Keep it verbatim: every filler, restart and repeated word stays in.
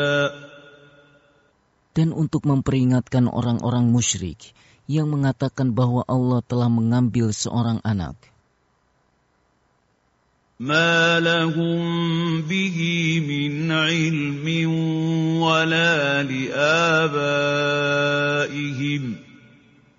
Dan untuk memperingatkan orang-orang musyrik yang mengatakan bahwa Allah telah mengambil seorang anak. مَا لَهُم بِهِ مِنْ عِلْمٍ وَلَا لِآبَائِهِمْ